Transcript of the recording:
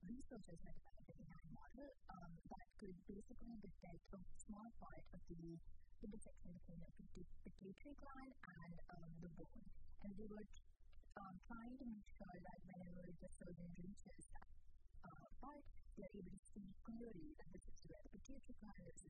researchers had developed an AI model that could basically detect a small part of the intersection between the pituitary gland and the bone. And they were trying to make sure that whenever the surgeon reaches that part, they are able to see clearly that this is where the pituitary gland is,